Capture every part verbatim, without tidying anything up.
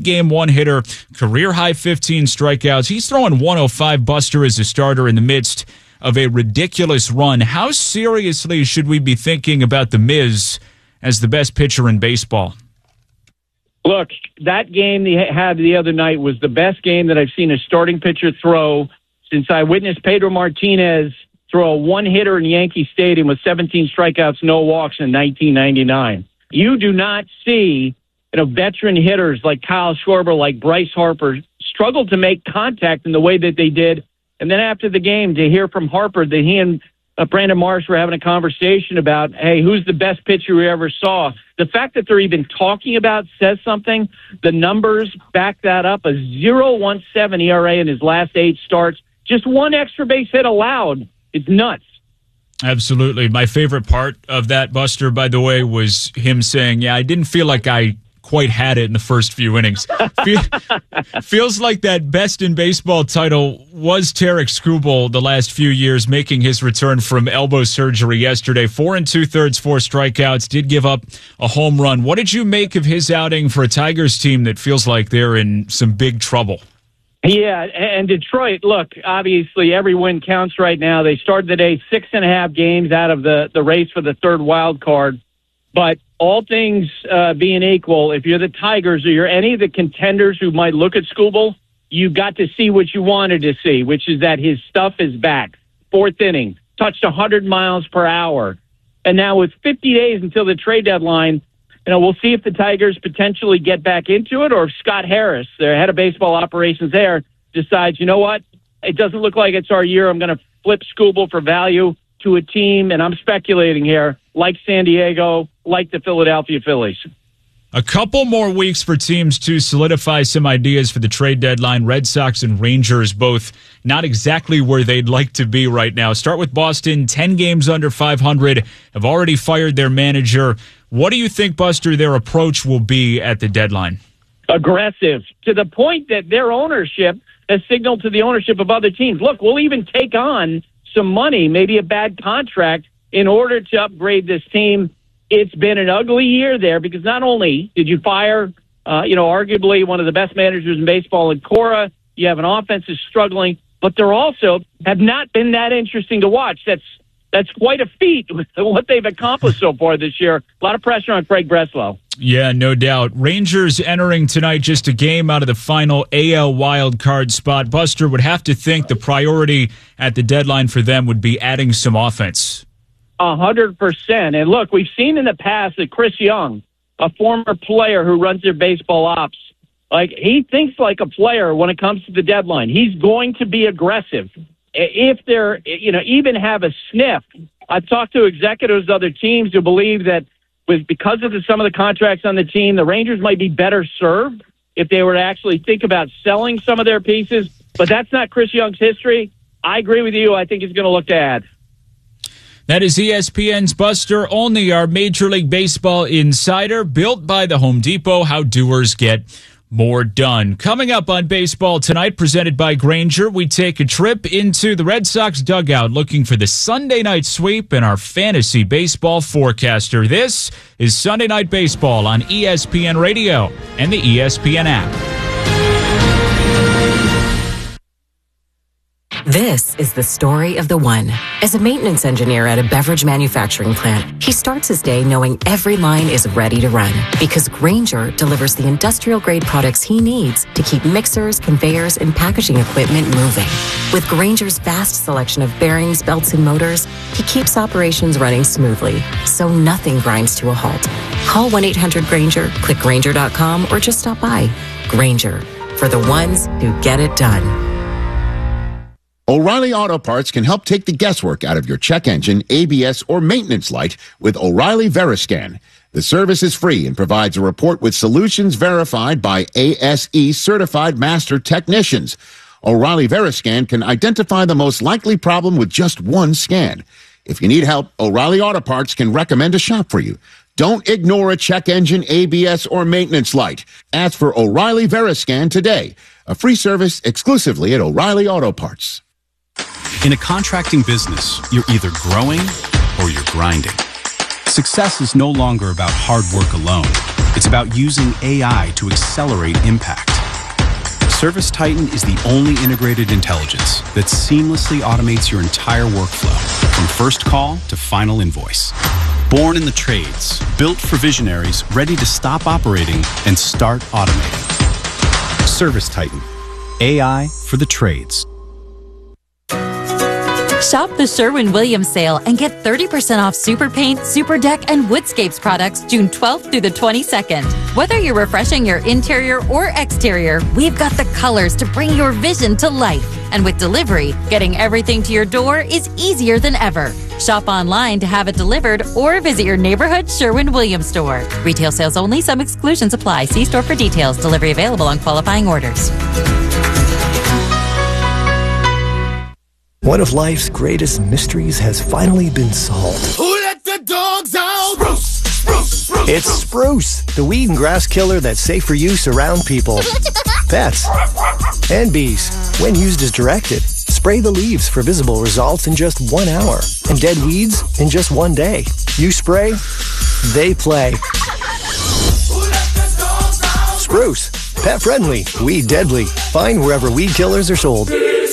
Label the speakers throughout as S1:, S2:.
S1: thirty-game one-hitter, career-high fifteen strikeouts. He's throwing one oh five, Buster, as a starter in the midst of a ridiculous run. How seriously should we be thinking about the Miz as the best pitcher in baseball?
S2: Look, that game they had the other night was the best game that I've seen a starting pitcher throw since I witnessed Pedro Martinez throw a one-hitter in Yankee Stadium with seventeen strikeouts, no walks in nineteen ninety-nine. You do not see, you know, veteran hitters like Kyle Schwarber, like Bryce Harper, struggle to make contact in the way that they did. And then after the game, to hear from Harper that he and uh, Brandon Marsh were having a conversation about, hey, who's the best pitcher we ever saw? The fact that they're even talking about says something. The numbers back that up. A point oh one seven E R A in his last eight starts. Just one extra base hit allowed. It's nuts.
S1: Absolutely. My favorite part of that, Buster, by the way, was him saying, yeah, I didn't feel like I quite had it in the first few innings. Fe- feels like that best in baseball title was Tarek Skubal the last few years, making his return from elbow surgery yesterday. Four and two-thirds, four strikeouts, did give up a home run. What did you make of his outing for a Tigers team that feels like they're in some big trouble?
S2: Yeah, and Detroit, look, obviously every win counts right now. They started the day six and a half games out of the, the race for the third wild card. But all things uh, being equal, if you're the Tigers or you're any of the contenders who might look at Skubal, you got to see what you wanted to see, which is that his stuff is back. Fourth inning, touched one hundred miles per hour. And now with fifty days until the trade deadline, you know, we'll see if the Tigers potentially get back into it or if Scott Harris, their head of baseball operations there, decides, you know what, it doesn't look like it's our year. I'm going to flip Skubal for value to a team, and I'm speculating here, like San Diego, like the Philadelphia Phillies.
S1: A couple more weeks for teams to solidify some ideas for the trade deadline. Red Sox and Rangers both not exactly where they'd like to be right now. Start with Boston, ten games under five hundred, have already fired their manager. What do you think, Buster, their approach will be at the deadline?
S2: Aggressive, to the point that their ownership has signaled to the ownership of other teams, look, we'll even take on some money, maybe a bad contract, in order to upgrade this team. It's been an ugly year there because not only did you fire, uh, you know, arguably one of the best managers in baseball in Cora, you have an offense that's struggling, but they're also have not been that interesting to watch. That's that's quite a feat with what they've accomplished so far this year. A lot of pressure on Craig Breslow.
S1: Yeah, no doubt. Rangers entering tonight just a game out of the final A L wild card spot. Buster would have to think the priority at the deadline for them would be adding some offense.
S2: A hundred percent. And look, we've seen in the past that Chris Young, a former player who runs their baseball ops, like he thinks like a player when it comes to the deadline. He's going to be aggressive. If they're, you know, even have a sniff. I've talked to executives of other teams who believe that with because of the, some of the contracts on the team, the Rangers might be better served if they were to actually think about selling some of their pieces. But that's not Chris Young's history. I agree with you. I think he's going to look to add.
S1: That is E S P N's Buster Olney, our Major League Baseball insider, built by the Home Depot, how doers get more done. Coming up on Baseball Tonight, presented by Grainger, we take a trip into the Red Sox dugout looking for the Sunday night sweep and our fantasy baseball forecaster. This is Sunday Night Baseball on E S P N Radio and the E S P N app.
S3: This is the story of the one. As a maintenance engineer at a beverage manufacturing plant, he starts his day knowing every line is ready to run because Grainger delivers the industrial-grade products he needs to keep mixers, conveyors, and packaging equipment moving. With Grainger's vast selection of bearings, belts, and motors, he keeps operations running smoothly, so nothing grinds to a halt. Call one eight hundred Grainger, click Grainger dot com, or just stop by. Grainger, for the ones who get it done.
S4: O'Reilly Auto Parts can help take the guesswork out of your check engine, A B S, or maintenance light with O'Reilly Veriscan. The service is free and provides a report with solutions verified by A S E certified master technicians. O'Reilly Veriscan can identify the most likely problem with just one scan. If you need help, O'Reilly Auto Parts can recommend a shop for you. Don't ignore a check engine, A B S, or maintenance light. Ask for O'Reilly Veriscan today. A free service exclusively at O'Reilly Auto Parts.
S5: In a contracting business, you're either growing or you're grinding. Success is no longer about hard work alone. It's about using A I to accelerate impact. ServiceTitan is the only integrated intelligence that seamlessly automates your entire workflow, from first call to final invoice. Born in the trades, built for visionaries ready to stop operating and start automating. ServiceTitan, A I for the trades.
S6: Shop the Sherwin-Williams sale and get thirty percent off Super Paint, Super Deck, and Woodscapes products June twelfth through the twenty-second. Whether you're refreshing your interior or exterior, we've got the colors to bring your vision to life. And with delivery, getting everything to your door is easier than ever. Shop online to have it delivered or visit your neighborhood Sherwin-Williams store. Retail sales only. Some exclusions apply. See store for details. Delivery available on qualifying orders.
S7: One of life's greatest mysteries has finally been solved.
S8: Who let the dogs out? Spruce, spruce, spruce.
S7: It's Spruce, the weed and grass killer that's safe for use around people, pets, and bees. When used as directed, spray the leaves for visible results in just one hour, and dead weeds in just one day. You spray, they play.
S8: Who let the dogs out?
S7: Spruce, pet friendly, weed deadly. Find wherever weed killers are sold.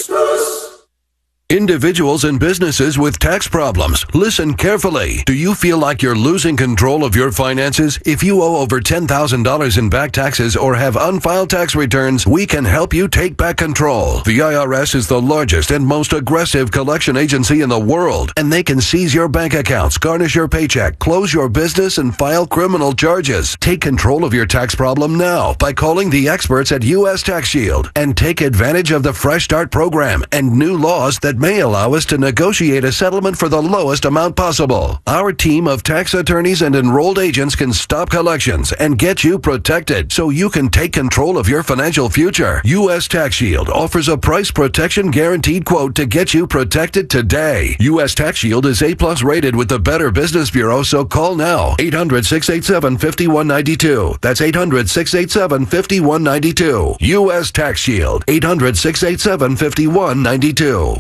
S9: Individuals and businesses with tax problems, listen carefully. Do you feel like you're losing control of your finances? If you owe over ten thousand dollars in back taxes or have unfiled tax returns, we can help you take back control. The I R S is the largest and most aggressive collection agency in the world, and they can seize your bank accounts, garnish your paycheck, close your business, and file criminal charges. Take control of your tax problem now by calling the experts at U S Tax Shield and take advantage of the Fresh Start program and new laws that may allow us to negotiate a settlement for the lowest amount possible. Our team of tax attorneys and enrolled agents can stop collections and get you protected so you can take control of your financial future. U S Tax Shield offers a price protection guaranteed quote to get you protected today. U S Tax Shield is A plus rated with the Better Business Bureau, so call now. eight hundred, six eight seven, five one nine two. That's eight hundred, six eight seven, five one nine two. U S Tax Shield. eight hundred, six eight seven, five one nine two.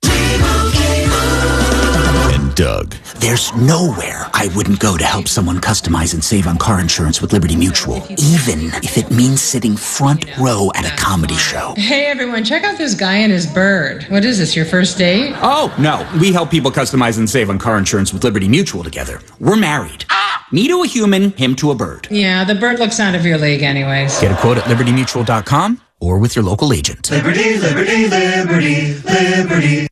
S10: And Doug.
S11: There's nowhere I wouldn't go to help someone customize and save on car insurance with Liberty Mutual, even if it means sitting front row at a comedy show.
S12: Hey everyone, check out this guy and his bird. What is this, your first date?
S11: Oh, no. We help people customize and save on car insurance with Liberty Mutual together. We're married. Me to a human, him to a bird.
S12: Yeah, the bird looks out of your league anyways.
S11: Get a quote at liberty mutual dot com or with your local agent.
S8: Liberty, liberty, liberty, liberty.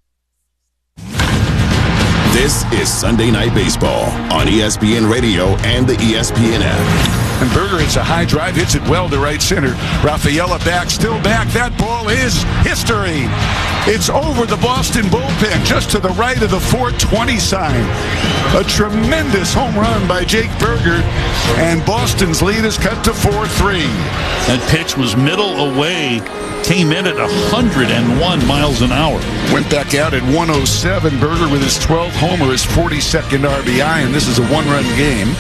S10: This is Sunday Night Baseball on E S P N Radio and the E S P N app.
S13: And Berger hits a high drive, hits it well to right center. Rafaela back, still back. That ball is history. It's over the Boston bullpen, just to the right of the four twenty sign. A tremendous home run by Jake Berger, and Boston's lead is cut to four three.
S14: That pitch was middle away, came in at one hundred one miles an hour.
S13: Went back out at one oh seven. Berger with his twelfth homer, his forty-second R B I, and this is a one-run game.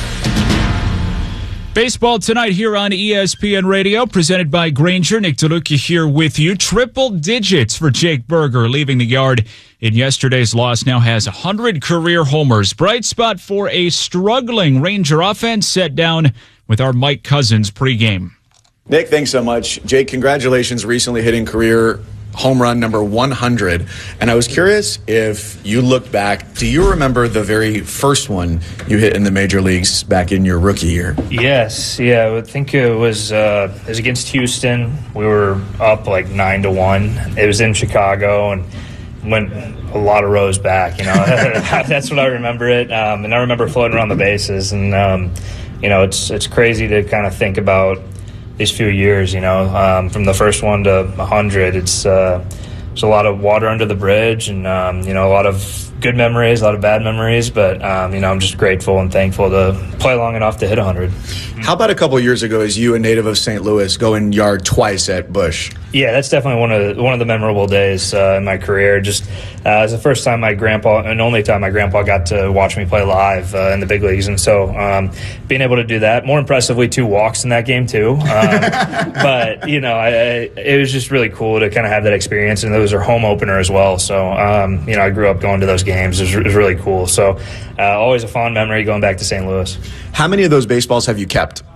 S1: Baseball tonight here on E S P N Radio, presented by Grainger. Nick DeLuca here with you. Triple digits for Jake Berger, leaving the yard in yesterday's loss. Now has one hundred career homers. Bright spot for a struggling Ranger offense, set down with our Mike Cousins pregame.
S15: Nick, thanks so much. Jake, congratulations recently hitting career home run number one hundred. And I was curious if you looked back, do you remember the very first one you hit in the major leagues back in your rookie year?
S16: Yes, yeah, I would think it was uh, it was against Houston. We were up like nine to one. It was in Chicago and went a lot of rows back. You know, that's what I remember it. Um, and I remember floating around the bases. And um, you know, it's it's crazy to kind of think about these few years, you know, um, from the first one to one hundred. It's uh, there's a lot of water under the bridge, and um, you know, a lot of good memories, a lot of bad memories, but um, you know, I'm just grateful and thankful to play long enough to hit one hundred.
S15: How about a couple years ago, as you, a native of Saint Louis, going yard twice at Busch?
S16: Yeah, that's definitely one of the, one of the memorable days uh, in my career. Just uh, it was the first time my grandpa, and only time my grandpa got to watch me play live uh, in the big leagues, and so um, being able to do that, more impressively, two walks in that game too. Um, but you know, I, I, it was just really cool to kind of have that experience, and those are home opener as well. So um, you know, I grew up going to those games. It was, it was really cool. So uh, always a fond memory going back to Saint Louis.
S15: How many of those baseballs have you kept?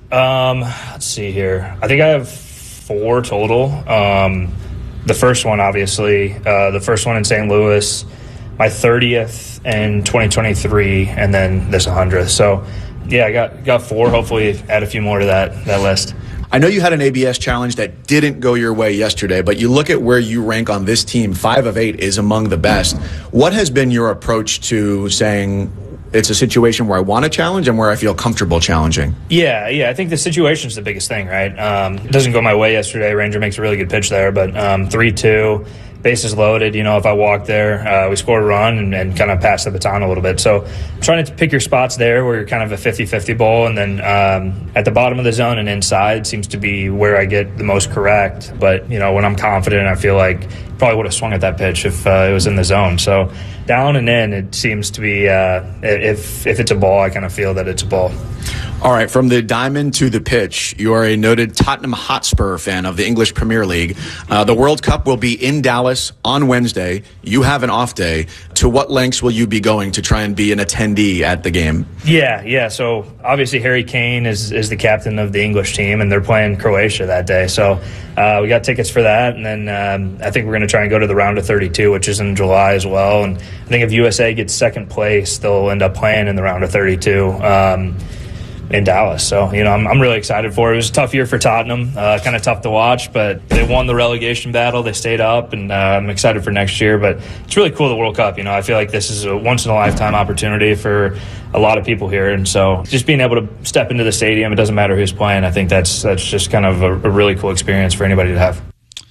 S16: Um, let's see here. I think I have four total. Um, the first one, obviously, uh, the first one in Saint Louis, my thirtieth in twenty twenty-three, and then this one hundredth. So, yeah, I got got four. Hopefully, add a few more to that that list.
S15: I know you had an A B S challenge that didn't go your way yesterday, but you look at where you rank on this team, five of eight is among the best. What has been your approach to saying it's a situation where I want to challenge and where I feel comfortable challenging?
S16: Yeah, yeah. I think the situation's the biggest thing, right? Um, it doesn't go my way yesterday. Ranger makes a really good pitch there, but um, three two, bases loaded. You know, if I walk there, uh, we score a run and, and kind of pass the baton a little bit. So trying to pick your spots there where you're kind of a fifty-fifty ball, and then um, at the bottom of the zone and inside seems to be where I get the most correct. But, you know, when I'm confident, I feel like probably would have swung at that pitch if uh, it was in the zone. So down and in, it seems to be, uh, if if it's a ball, I kind of feel that it's a ball.
S15: All right, from the diamond to the pitch, you are a noted Tottenham Hotspur fan of the English Premier League. Uh, the World Cup will be in Dallas on Wednesday. You have an off day. To what lengths will you be going to try and be an attendee at the game?
S16: Yeah, yeah. So obviously Harry Kane is, is the captain of the English team, and they're playing Croatia that day. So uh, we got tickets for that, and then um, I think we're going to try and go to the round of thirty-two, which is in July as well. And I think if U S A gets second place, they'll end up playing in the round of thirty-two. Um, in Dallas. So, you know, I'm, I'm really excited for it. It was a tough year for Tottenham, uh, kind of tough to watch, but they won the relegation battle. They stayed up, and uh, I'm excited for next year. But it's really cool, the World Cup. You know, I feel like this is a once-in-a-lifetime opportunity for a lot of people here. And so just being able to step into the stadium, it doesn't matter who's playing, I think that's, that's just kind of a, a really cool experience for anybody to have.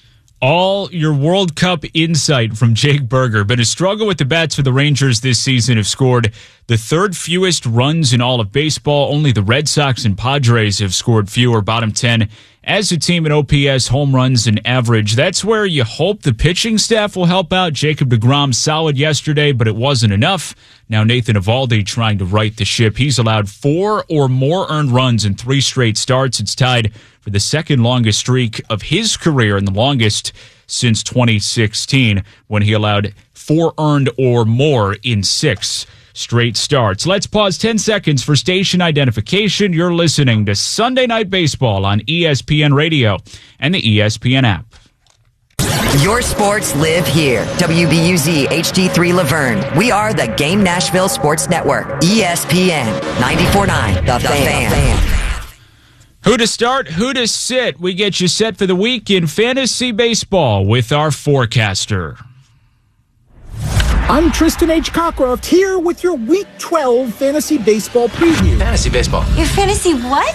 S1: All your World Cup insight from Jake Burger. Been a struggle with the bats for the Rangers this season. Have scored the third fewest runs in all of baseball. Only the Red Sox and Padres have scored fewer. Bottom ten as a team in O P S, home runs, and average. That's where you hope the pitching staff will help out. Jacob deGrom solid yesterday, but it wasn't enough. Now Nathan Eovaldi trying to right the ship. He's allowed four or more earned runs in three straight starts. It's tied for the second longest streak of his career and the longest since twenty sixteen, when he allowed four earned or more in six straight starts. Let's pause ten seconds for station identification. You're listening to Sunday Night Baseball on E S P N Radio and the E S P N app.
S17: Your sports live here. W B U Z H D three Laverne. We are the Game Nashville Sports Network. E S P N ninety-four point nine. The, the Fan. Fan.
S1: Who to start, who to sit. We get you set for the week in fantasy baseball with our forecaster.
S18: I'm Tristan H. Cockcroft here with your Week twelve Fantasy Baseball preview.
S19: Fantasy Baseball.
S20: Your fantasy what?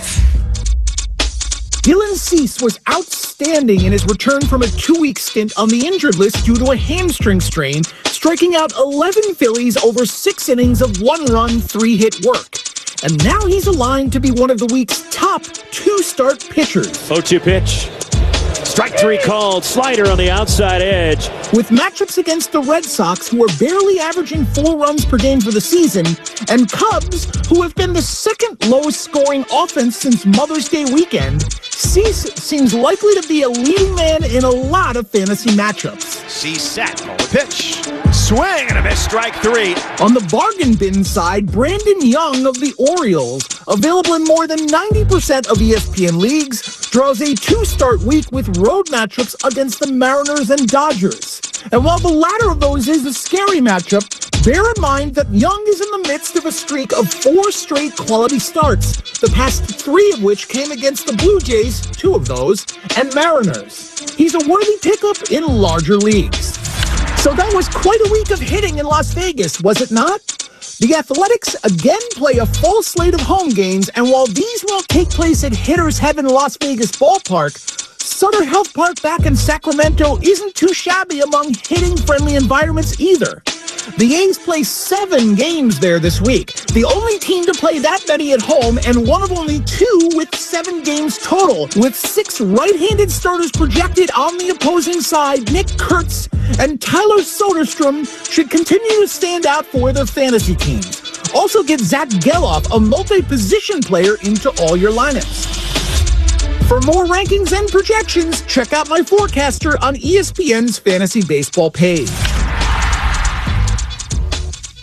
S18: Dylan Cease was outstanding in his return from a two-week stint on the injured list due to a hamstring strain, striking out eleven Phillies over six innings of one-run, three-hit work. And now he's aligned to be one of the week's top two-start pitchers.
S21: oh two pitch. Strike three called. Slider on the outside edge.
S18: With matchups against the Red Sox, who are barely averaging four runs per game for the season, and Cubs, who have been the second lowest scoring offense since Mother's Day weekend, Cease seems likely to be a leading man in a lot of fantasy matchups.
S21: Cease set. On the pitch. Swing and a miss. Strike three.
S18: On the bargain bin side, Brandon Young of the Orioles, available in more than ninety percent of E S P N leagues, draws a two-start week with road matchups against the Mariners and Dodgers. And while the latter of those is a scary matchup, bear in mind that Young is in the midst of a streak of four straight quality starts, the past three of which came against the Blue Jays, two of those, and Mariners. He's a worthy pickup in larger leagues. So that was quite a week of hitting in Las Vegas, was it not? The Athletics again play a full slate of home games, and while these won't take place at Hitter's Heaven Las Vegas Ballpark, Sutter Health Park back in Sacramento isn't too shabby among hitting-friendly environments either. The A's play seven games there this week, the only team to play that many at home, and one of only two with seven games total. With six right-handed starters projected on the opposing side, Nick Kurtz and Tyler Soderstrom should continue to stand out for their fantasy teams. Also get Zach Geloff, a multi-position player, into all your lineups. For more rankings and projections, check out my forecaster on E S P N's Fantasy Baseball page.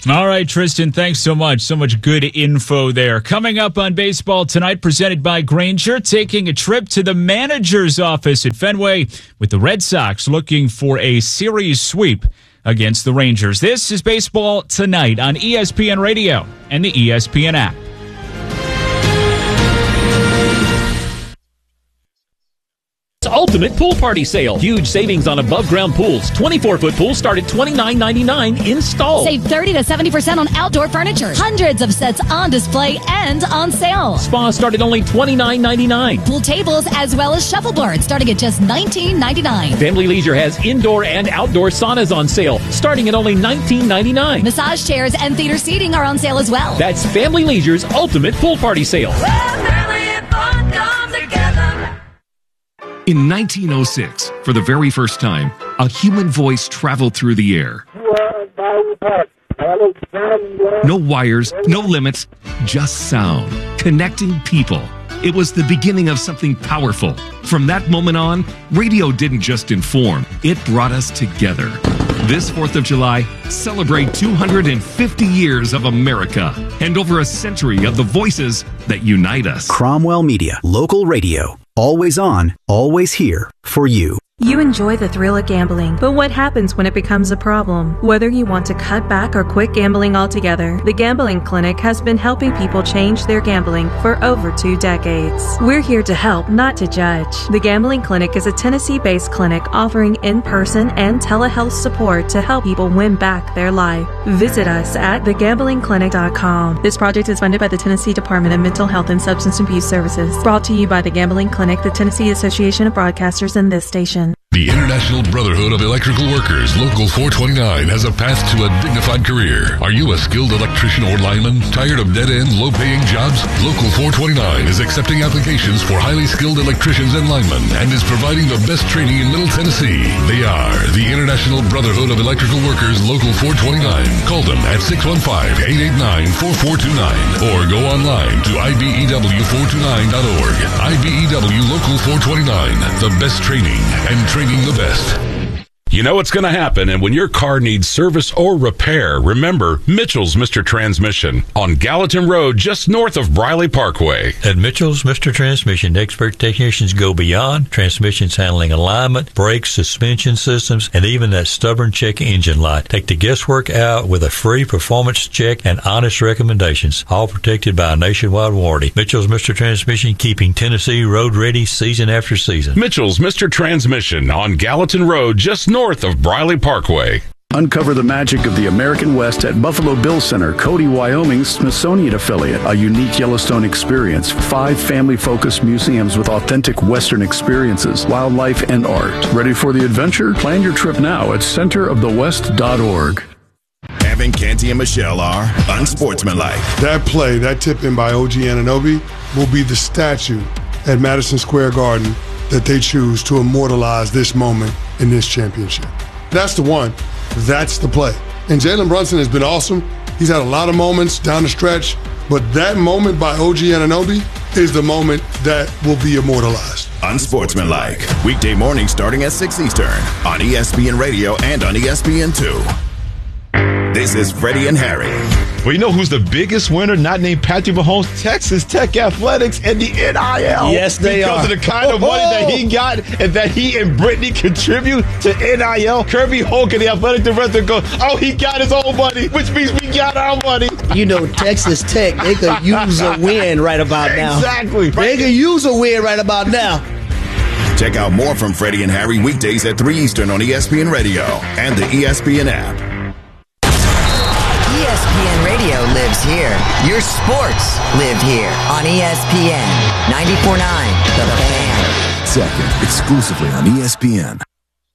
S1: All right, Tristan, thanks so much. So much good info there. Coming up on Baseball Tonight, presented by Grainger, taking a trip to the manager's office at Fenway with the Red Sox looking for a series sweep against the Rangers. This is Baseball Tonight on E S P N Radio and the E S P N app.
S19: Ultimate Pool Party Sale. Huge savings on above ground pools. twenty-four foot pools start at twenty-nine ninety-nine installed.
S20: Save thirty to seventy percent on outdoor furniture. Hundreds of sets on display and on sale.
S19: Spas start at only twenty-nine ninety-nine.
S20: Pool tables as well as shuffleboards starting at just nineteen ninety-nine.
S19: Family Leisure has indoor and outdoor saunas on sale starting at only nineteen ninety-nine.
S20: Massage chairs and theater seating are on sale as well.
S19: That's Family Leisure's Ultimate Pool Party Sale.
S22: In nineteen oh six, for the very first time, a human voice traveled through the air. No wires, no limits, just sound, connecting people. It was the beginning of something powerful. From that moment on, radio didn't just inform, it brought us together. This fourth of July, celebrate two hundred fifty years of America and over a century of the voices that unite us.
S23: Cromwell Media, local radio. Always on, always here for you.
S24: You enjoy the thrill of gambling, but what happens when it becomes a problem? Whether you want to cut back or quit gambling altogether, the Gambling Clinic has been helping people change their gambling for over two decades. We're here to help, not to judge. The Gambling Clinic is a Tennessee-based clinic offering in-person and telehealth support to help people win back their life. Visit us at the gambling clinic dot com. This project is funded by the Tennessee Department of Mental Health and Substance Abuse Services. Brought to you by the Gambling Clinic, the Tennessee Association of Broadcasters, and this station.
S25: The International Brotherhood of Electrical Workers, Local four twenty-nine, has a path to a dignified career. Are you a skilled electrician or lineman? Tired of dead-end, low-paying jobs? Local four twenty-nine is accepting applications for highly skilled electricians and linemen and is providing the best training in Middle Tennessee. They are the International Brotherhood of Electrical Workers, Local four twenty-nine. Call them at six one five, eight eight nine, four four two nine or go online to I B E W four two nine dot org. I B E W Local four twenty-nine, the best training and training. The best.
S26: You know what's going to happen, and when your car needs service or repair, remember Mitchell's Mister Transmission on Gallatin Road, just north of Briley Parkway.
S27: At Mitchell's Mister Transmission, expert technicians go beyond transmissions handling alignment, brakes, suspension systems, and even that stubborn check engine light. Take the guesswork out with a free performance check and honest recommendations, all protected by a nationwide warranty. Mitchell's Mister Transmission, keeping Tennessee road ready season after season.
S26: Mitchell's Mister Transmission on Gallatin Road, just north north of Briley Parkway.
S28: Uncover the magic of the American West at Buffalo Bill Center, Cody, Wyoming's Smithsonian affiliate. A unique Yellowstone experience. Five family-focused museums with authentic Western experiences, wildlife, and art. Ready for the adventure? Plan your trip now at center of the west dot org.
S10: Evan, Canty, and Michelle are unsportsmanlike.
S29: That play, that tip-in by O G Anunoby, will be the statue at Madison Square Garden that they choose to immortalize this moment in this championship. That's the one. That's the play. And Jalen Brunson has been awesome. He's had a lot of moments down the stretch, but that moment by O G Anunoby is the moment that will be immortalized.
S10: Unsportsmanlike. Weekday morning starting at six Eastern on E S P N Radio and on E S P N two. This is Freddie and Harry.
S30: Well, you know who's the biggest winner, not named Patrick Mahomes? Texas Tech Athletics and the N I L.
S31: Yes, they
S30: because
S31: are.
S30: Because of the kind of money that he got and that he and Brittany contribute to N I L. Kirby Hoke and the athletic director goes, oh, he got his own money, which means we got our money.
S31: You know, Texas Tech, they could use a win right about now.
S30: Exactly.
S31: They could use a win right about now.
S10: Check out more from Freddie and Harry weekdays at three Eastern on E S P N Radio and the E S P N app.
S17: E S P N Radio lives here. Your sports live here on E S P N ninety-four point nine The Fan.
S10: Second, exclusively on E S P N.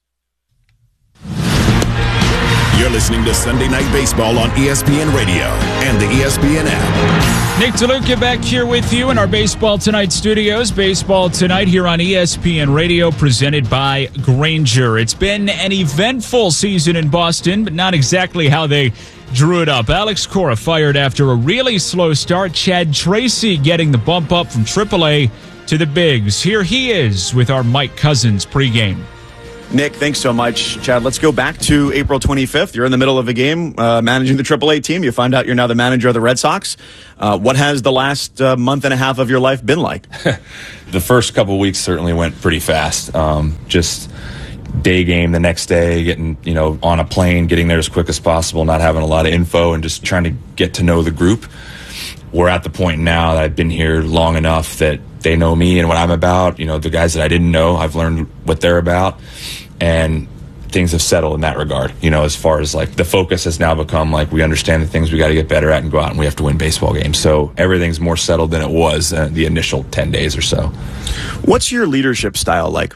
S10: You're listening to Sunday Night Baseball on E S P N Radio and the E S P N app.
S1: Nick DeLuca back here with you in our Baseball Tonight studios. Baseball Tonight here on E S P N Radio, presented by Grainger. It's been an eventful season in Boston, but not exactly how they drew it up. Alex Cora fired after a really slow start. Chad Tracy getting the bump up from triple A to the bigs. Here he is with our Mike Cousins pregame.
S15: Nick, thanks so much. Chad, let's go back to April twenty-fifth. You're in the middle of a game uh, managing the triple A team. You find out you're now the manager of the Red Sox. Uh, what has the last uh, month and a half of your life been like?
S2: The first couple of weeks certainly went pretty fast. Um, just day game the next day, getting, you know, on a plane, getting there as quick as possible, not having a lot of info, and just trying to get to know the group. We're at the point now that I've been here long enough that they know me and what I'm about. You know, the guys that I didn't know, I've learned what they're about, and things have settled in that regard. You know, as far as like the focus has now become like we understand the things we got to get better at and go out and we have to win baseball games. So everything's more settled than it was uh, the initial ten days or so.
S15: What's your leadership style like?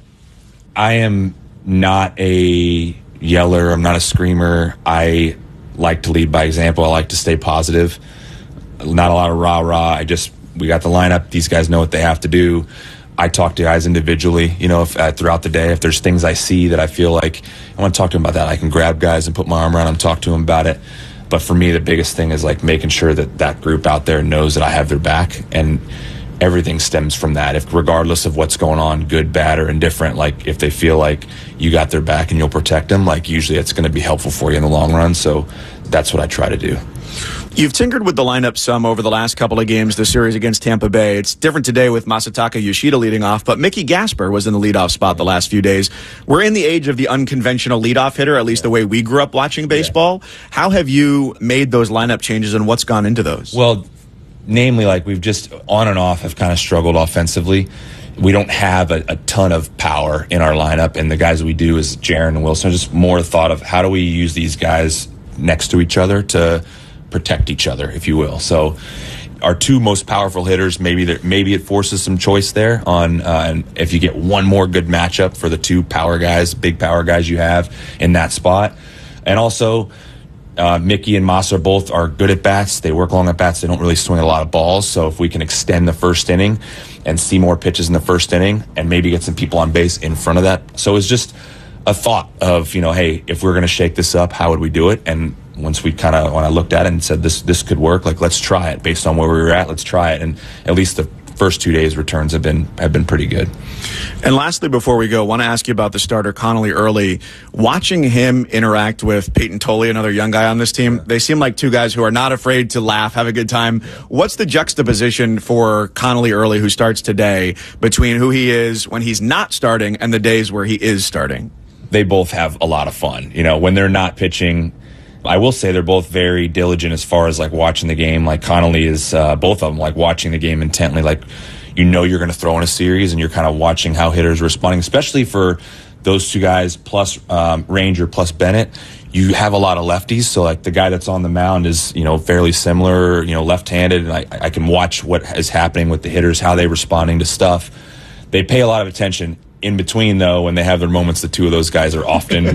S2: I am not a yeller. I'm not a screamer. I like to lead by example. I like to stay positive. Not a lot of rah-rah. I just, we got the lineup. These guys know what they have to do. I talk to guys individually, you know, if, uh, throughout the day. If there's things I see that I feel like I want to talk to them about that, I can grab guys and put my arm around them, talk to them about it. But for me, the biggest thing is like making sure that that group out there knows that I have their back, and everything stems from that. If regardless of what's going on, good, bad, or indifferent, like if they feel like you got their back and you'll protect them, like usually it's going to be helpful for you in the long run. So that's what I try to do.
S15: You've tinkered with the lineup some over the last couple of games, the series against Tampa Bay. It's different today with Masataka Yoshida leading off, but Mickey Gasper was in the leadoff spot the last few days. We're in the age of the unconventional leadoff hitter, at least the way we grew up watching baseball. Yeah. How have you made those lineup changes, and what's gone into those?
S2: Well, namely, like we've just on and off have kind of struggled offensively. We don't have a, a ton of power in our lineup, and the guys we do is Jaron and Wilson. Just more thought of how do we use these guys next to each other to protect each other, if you will. So our two most powerful hitters, maybe there, maybe it forces some choice there on uh, and if you get one more good matchup for the two power guys, big power guys you have in that spot. And also uh, Mickey and Masa both are good at bats. They work long at bats. They don't really swing a lot of balls. So if we can extend the first inning and see more pitches in the first inning and maybe get some people on base in front of that. So it's just a thought of, you know, hey, if we're going to shake this up, how would we do it? And once we kind of, when I looked at it and said this this could work, like let's try it based on where we were at, let's try it. And at least the first two days returns have been have been pretty good.
S15: And lastly, before we go, I want to ask you about the starter Connolly Early. Watching him interact with Peyton Tolley, another young guy on this team, they seem like two guys who are not afraid to laugh, have a good time. What's the juxtaposition for Connolly Early, who starts today, between who he is when he's not starting and the days where he is starting?
S2: They both have a lot of fun. You know, when they're not pitching, I will say they're both very diligent as far as like watching the game. Like Connolly is, uh, both of them, like watching the game intently. Like, you know, you're going to throw in a series and you're kind of watching how hitters are responding, especially for those two guys plus um, Ranger plus Bennett. You have a lot of lefties. So like the guy that's on the mound is, you know, fairly similar, you know, left-handed. And I, I can watch what is happening with the hitters, how they're responding to stuff. They pay a lot of attention. In between, though, when they have their moments, the two of those guys are often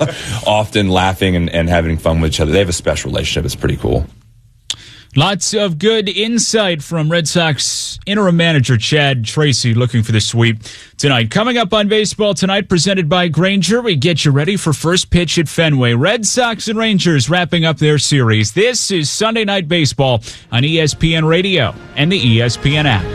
S2: often laughing and, and having fun with each other. They have a special relationship. It's pretty cool.
S1: Lots of good insight from Red Sox interim manager Chad Tracy, looking for the sweep tonight. Coming up on Baseball Tonight, presented by Grainger, we get you ready for first pitch at Fenway. Red Sox and Rangers wrapping up their series. This is Sunday Night Baseball on E S P N Radio and the E S P N app.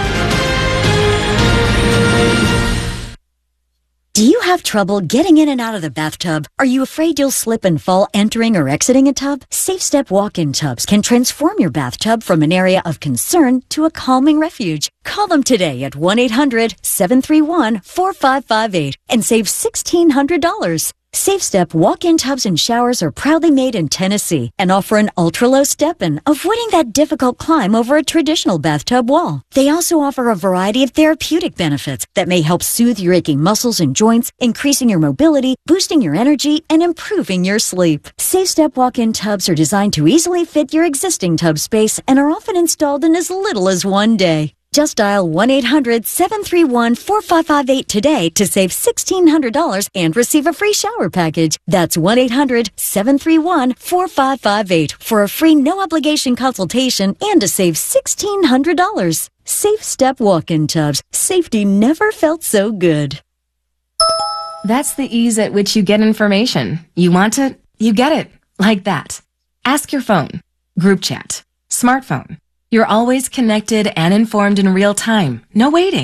S3: Do you have trouble getting in and out of the bathtub? Are you afraid you'll slip and fall entering or exiting a tub? Safe Step walk-in tubs can transform your bathtub from an area of concern to a calming refuge. Call them today at one eight hundred seven three one four five five eight and save sixteen hundred dollars. Safe Step walk-in tubs and showers are proudly made in Tennessee and offer an ultra-low step-in, avoiding that difficult climb over a traditional bathtub wall. They also offer a variety of therapeutic benefits that may help soothe your aching muscles and joints, increasing your mobility, boosting your energy, and improving your sleep. Safe Step walk-in tubs are designed to easily fit your existing tub space and are often installed in as little as one day. Just dial one eight hundred seven three one four five five eight today to save sixteen hundred dollars and receive a free shower package. That's one eight hundred seven three one four five five eight for a free no-obligation consultation and to save sixteen hundred dollars. Safe Step walk-in tubs. Safety never felt so good.
S4: That's the ease at which you get information. You want it, you get it. Like that. Ask your phone. Group chat. Smartphone. You're always connected and informed in real time. No waiting.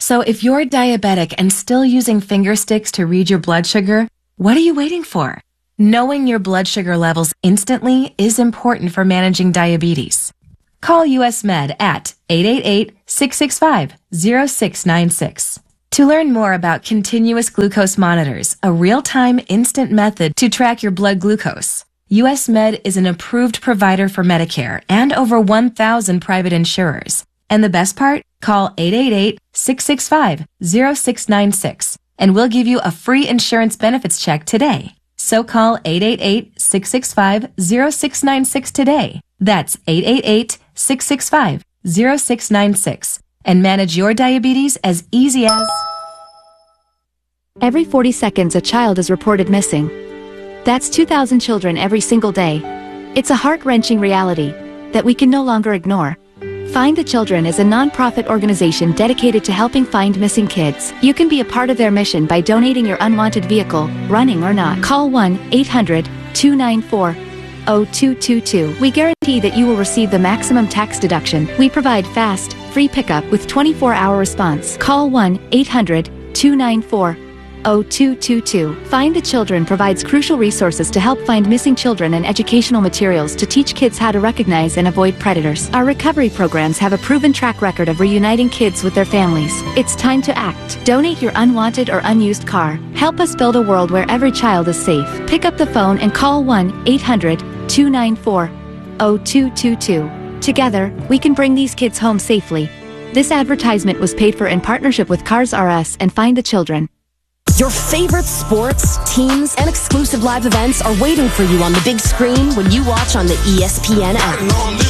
S4: So if you're diabetic and still using finger sticks to read your blood sugar, what are you waiting for? Knowing your blood sugar levels instantly is important for managing diabetes. Call U S Med at eight eight eight, six six five, zero six nine six. To learn more about continuous glucose monitors, a real-time instant method to track your blood glucose, U S Med is an approved provider for Medicare and over one thousand private insurers. And the best part? Call eight eight eight, six six five, zero six nine six and we'll give you a free insurance benefits check today. So call eight eight eight, six six five, zero six nine six today. That's eight eight eight, six six five, zero six nine six and manage your diabetes as easy as...
S5: Every forty seconds, a child is reported missing. That's two thousand children every single day. It's a heart-wrenching reality that we can no longer ignore. Find the Children is a non-profit organization dedicated to helping find missing kids. You can be a part of their mission by donating your unwanted vehicle, running or not. Call one eight hundred, two nine four, zero two two two. We guarantee that you will receive the maximum tax deduction. We provide fast, free pickup with twenty-four hour response. Call one eight hundred, two nine four, zero two two two. Find the Children provides crucial resources to help find missing children and educational materials to teach kids how to recognize and avoid predators. Our recovery programs have a proven track record of reuniting kids with their families. It's time to act. Donate your unwanted or unused car. Help us build a world where every child is safe. Pick up the phone and call one eight hundred, two nine four, zero two two two. Together, we can bring these kids home safely. This advertisement was paid for in partnership with Cars R Us and Find the Children.
S6: Your favorite sports, teams, and exclusive live events are waiting for you on the big screen when you watch on the E S P N app.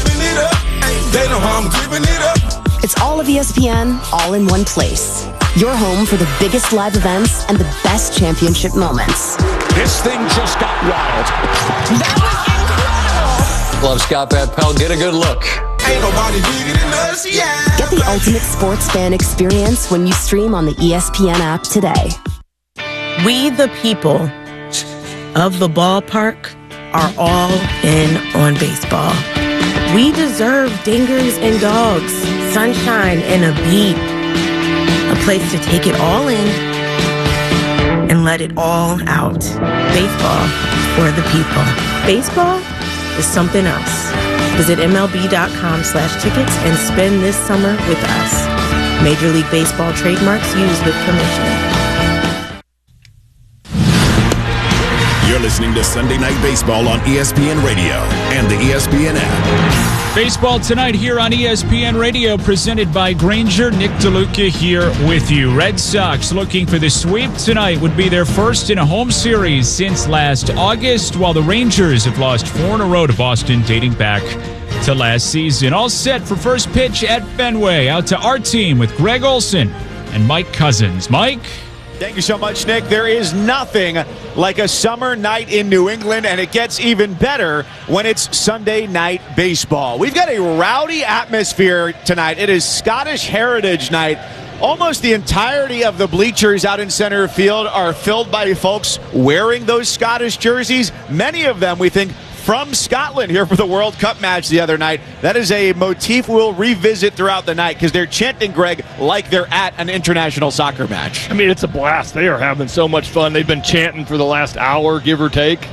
S6: It's all of E S P N, all in one place. Your home for the biggest live events and the best championship moments.
S7: This thing just got wild.
S6: That was incredible!
S7: Love Scott Van Pelt. Get a good look. Ain't nobody bigger than us, yeah.
S6: Get the ultimate sports fan experience when you stream on the E S P N app today.
S8: We, the people of the ballpark, are all in on baseball. We deserve dingers and dogs, sunshine and a beat, a place to take it all in and let it all out. Baseball for the people. Baseball is something else. Visit MLB.com slash tickets and spend this summer with us. Major League Baseball trademarks used with permission.
S10: You're listening to Sunday Night Baseball on E S P N Radio and the E S P N app.
S1: Baseball tonight here on E S P N Radio, presented by Grainger. Nick DeLuca here with you. Red Sox looking for the sweep tonight. Would be their first in a home series since last August, while the Rangers have lost four in a row to Boston dating back to last season. All set for first pitch at Fenway. Out to our team with Greg Olson and Mike Cousins. Mike?
S9: Thank you so much, Nick. There is nothing like a summer night in New England, and it gets even better when it's Sunday Night Baseball. We've got a rowdy atmosphere tonight. It is Scottish Heritage Night. Almost the entirety of the bleachers out in center field are filled by folks wearing those Scottish jerseys. Many of them, we think, from Scotland here for the World Cup match the other night. That is a motif we'll revisit throughout the night because they're chanting, Greg, like they're at an international soccer match.
S11: I mean, it's a blast. They are having so much fun. They've been chanting for the last hour, give or take.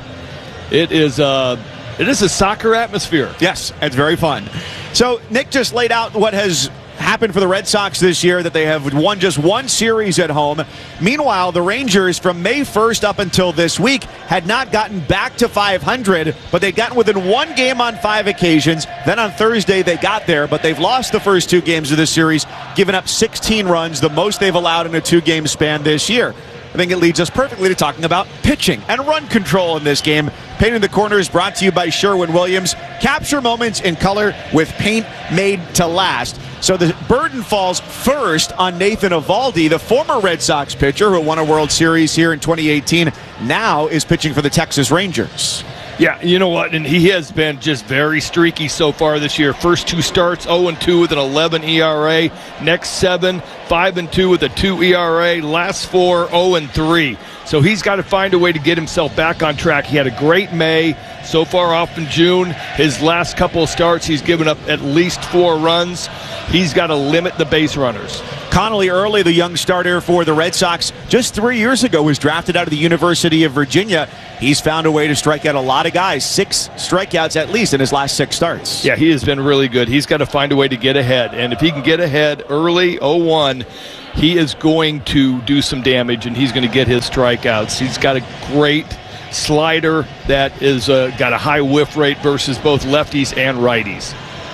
S11: It is, uh, it is a soccer atmosphere.
S9: Yes, it's very fun. So Nick just laid out what has happened for the Red Sox this year, that they have won just one series at home. Meanwhile, the Rangers from May first up until this week had not gotten back to five hundred, but they'd gotten within one game on five occasions. Then on Thursday they got there, but they've lost the first two games of this series, giving up sixteen runs, the most they've allowed in a two-game span this year. I think it leads us perfectly to talking about pitching and run control in this game. Painting the Corner is brought to you by Sherwin-Williams. Capture moments in color with paint made to last. So the burden falls first on Nathan Eovaldi, the former Red Sox pitcher who won a World Series here in twenty eighteen, now is pitching for the Texas Rangers.
S11: Yeah, you know what? And he has been just very streaky so far this year. First two starts, oh and two with an eleven E R A. Next seven, five and two with a two E R A. Last four, oh and three. So he's got to find a way to get himself back on track. He had a great May, So far off in June, his last couple of starts, he's given up at least four runs. He's got to limit the base runners.
S9: Connolly Early, the young starter for the Red Sox, just three years ago was drafted out of the University of Virginia. He's found a way to strike out a lot of guys. Six strikeouts at least in his last six starts.
S11: Yeah, he has been really good. He's got to find a way to get ahead. And if he can get ahead early, oh one, he is going to do some damage, and he's going to get his strikeouts. He's got a great slider that is uh, got a high whiff rate versus both lefties and righties.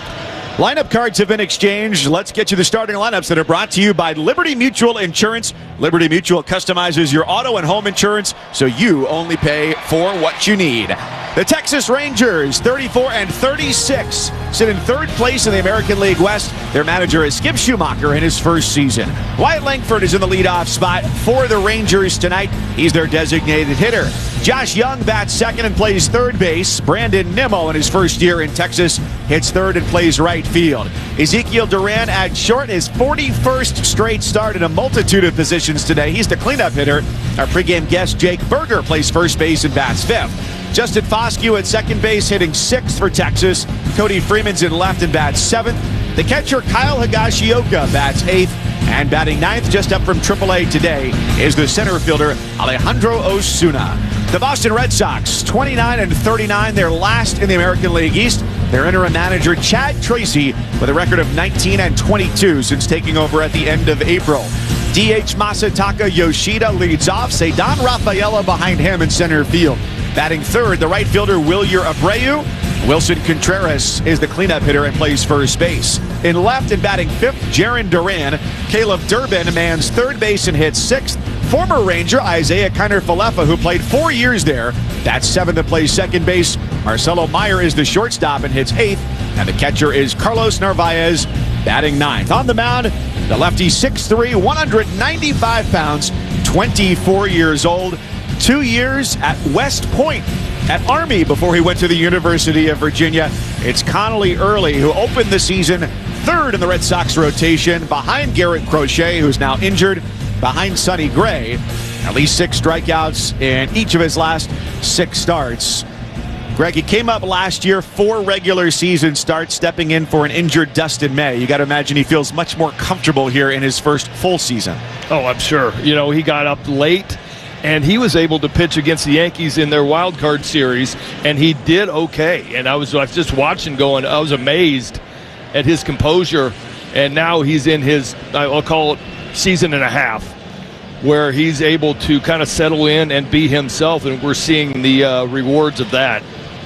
S9: Lineup cards have been exchanged. Let's get you the starting lineups that are brought to you by Liberty Mutual Insurance. Liberty Mutual customizes your auto and home insurance so you only pay for what you need. The Texas Rangers, thirty-four and thirty-six, sit in third place in the American League West. Their manager is Skip Schumacher in his first season. Wyatt Langford is in the leadoff spot for the Rangers tonight. He's their designated hitter. Josh Young bats second and plays third base. Brandon Nimmo in his first year in Texas hits third and plays right field. Ezekiel Duran at short, his forty-first straight start in a multitude of positions today. He's the cleanup hitter. Our pregame guest Jake Berger plays first base and bats fifth. Justin Foscue at second base hitting sixth for Texas. Cody Freeman's in left and bats seventh. The catcher Kyle Higashioka bats eighth. And batting ninth, just up from triple A today, is the center fielder Alejandro Osuna. The Boston Red Sox, twenty-nine and thirty-nine. They're last in the American League East. Their interim manager, Chad Tracy, with a record of nineteen and twenty-two since taking over at the end of April. D H Masataka Yoshida leads off. Ceddanne Rafaela behind him in center field. Batting third, the right fielder, Wilyer Abreu. Wilson Contreras is the cleanup hitter and plays first base. In left and batting fifth, Jarren Duran. Caleb Durbin mans third base and hits sixth. Former Ranger Isaiah Kiner-Falefa, who played four years there, that's seventh and plays second base. Marcelo Meyer is the shortstop and hits eighth. And the catcher is Carlos Narvaez, batting ninth. On the mound, the lefty, six three, one hundred ninety-five pounds, twenty-four years old. Two years at West Point at Army before he went to the University of Virginia. It's Connolly Early, who opened the season third in the Red Sox rotation behind Garrett Crochet, who's now injured, behind Sonny Gray. At least six strikeouts in each of his last six starts. Greg, he came up last year, four regular season starts, stepping in for an injured Dustin May. You got to imagine he feels much more comfortable here in his first full season.
S11: Oh, I'm sure. You know, he got up late, and he was able to pitch against the Yankees in their wild card series, and he did okay. And I was, I was just watching going, I was amazed at his composure. And now he's in his, I'll call it season and a half, where he's able to kind of settle in and be himself, and we're seeing the uh, rewards of that.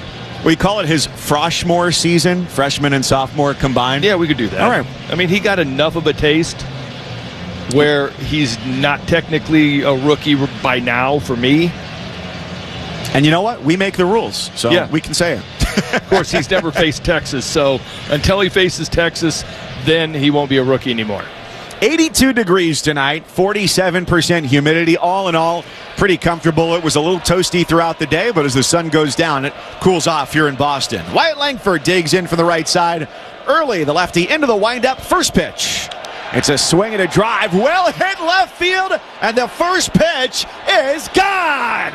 S9: We call it his Froshmore season, freshman and sophomore combined.
S11: Yeah, we could do that.
S9: All right.
S11: I mean, he got enough of a taste where he's not technically a rookie by now for me.
S9: And you know what? We make the rules, so
S11: yeah.
S9: we can say it.
S11: Of course, he's never faced Texas, so until he faces Texas, then he won't be a rookie anymore.
S9: eighty-two degrees tonight, forty-seven percent humidity. All in all, pretty comfortable. It was a little toasty throughout the day, but as the sun goes down, it cools off here in Boston. Wyatt Langford digs in from the right side. Early, the lefty into the windup. First pitch. It's a swing and a drive. Well hit left field, and the first pitch is gone.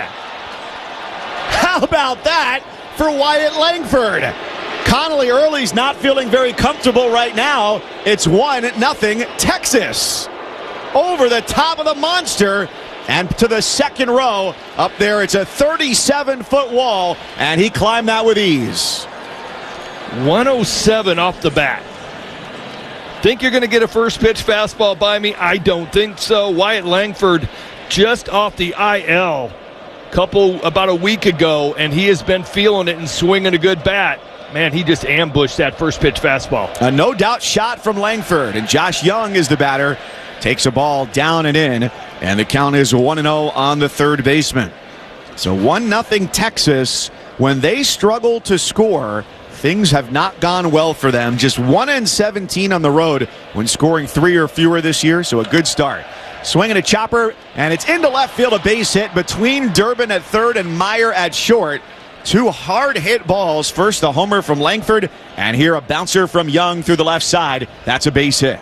S9: How about that for Wyatt Langford? Connolly Early's not feeling very comfortable right now. It's one nothing Texas. Over the top of the monster and to the second row. Up there, it's a thirty-seven foot wall, and he climbed that with ease.
S11: one oh seven off the bat. Think you're going to get a first pitch fastball by me? I don't think so. Wyatt Langford just off the I L couple about a week ago, and he has been feeling it and swinging a good bat. Man, he just ambushed that first pitch fastball.
S9: A no doubt shot from Langford, and Josh Young is the batter. Takes a ball down and in, and the count is one and oh on the third baseman. So one nothing Texas. When they struggle to score, things have not gone well for them. Just one and seventeen on the road when scoring three or fewer this year, so a good start. Swinging a chopper, and it's into left field, a base hit between Durbin at third and Meyer at short. Two hard hit balls. First, the homer from Langford, and here a bouncer from Young through the left side. That's a base hit.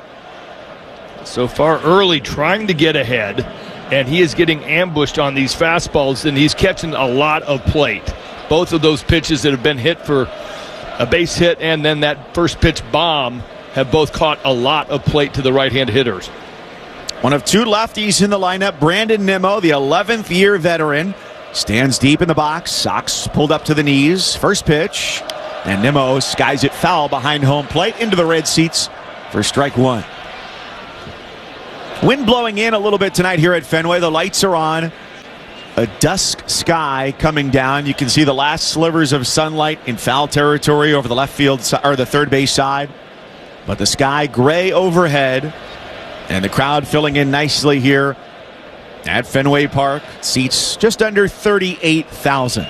S11: So far early, trying to get ahead, and he is getting ambushed on these fastballs, and he's catching a lot of plate. Both of those pitches that have been hit for a base hit and then that first pitch bomb have both caught a lot of plate to the right-hand hitters.
S9: One of two lefties in the lineup, Brandon Nimmo, the eleventh year veteran, stands deep in the box. Socks pulled up to the knees. First pitch, and Nimmo skies it foul behind home plate into the red seats for strike one. Wind blowing in a little bit tonight here at Fenway. The lights are on. A dusk sky coming down. You can see the last slivers of sunlight in foul territory over the left field or the third base side. But the sky gray overhead, and the crowd filling in nicely here at Fenway Park. Seats just under thirty-eight thousand.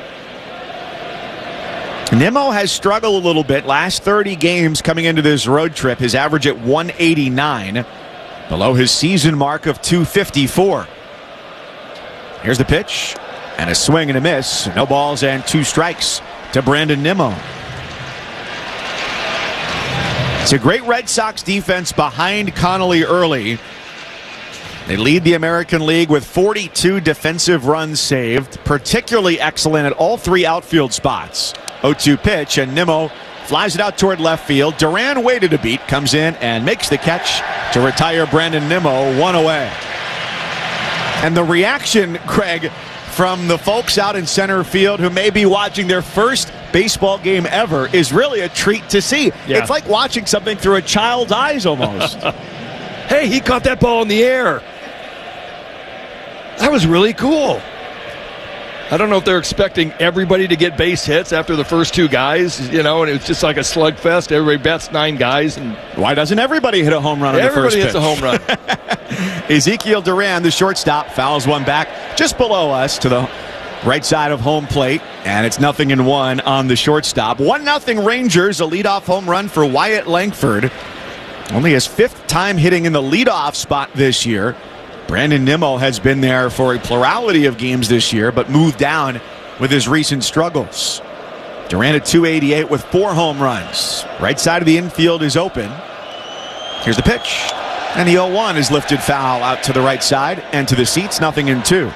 S9: Nimmo has struggled a little bit. Last thirty games coming into this road trip, his average at one eighty-nine, below his season mark of two fifty-four. Here's the pitch, and a swing and a miss. No balls and two strikes to Brandon Nimmo. It's a great Red Sox defense behind Connolly early. They lead the American League with forty-two defensive runs saved, particularly excellent at all three outfield spots. oh two pitch, and Nimmo flies it out toward left field. Duran waited a beat, comes in and makes the catch to retire Brandon Nimmo one away. And the reaction, Craig, from the folks out in center field who may be watching their first baseball game ever is really a treat to see. Yeah. It's like watching something through a child's eyes almost.
S11: Hey, he caught that ball in the air. That was really cool. I don't know if they're expecting everybody to get base hits after the first two guys, you know, and it was just like a slugfest. Everybody bats nine guys. And
S9: why doesn't everybody hit a home run on the first pitch?
S11: Everybody hits a home
S9: run. Ezekiel Duran, the shortstop, fouls one back just below us to the right side of home plate, and it's nothing in one on the shortstop. one nothing Rangers, a leadoff home run for Wyatt Langford. Only his fifth time hitting in the leadoff spot this year. Brandon Nimmo has been there for a plurality of games this year, but moved down with his recent struggles. Duran at two eighty-eight with four home runs. Right side of the infield is open. Here's the pitch. And the oh one is lifted foul out to the right side and to the seats, nothing in two.